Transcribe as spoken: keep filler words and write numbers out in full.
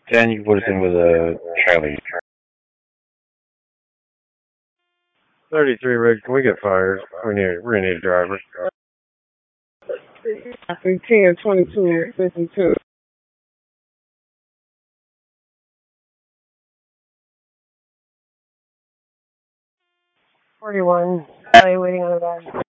Dan, you can put us in with a Charlie. thirty-three, Rick. Can we get fired? We need, we need a driver. ten, twenty-two, fifty-two. forty-one. Evaluating on a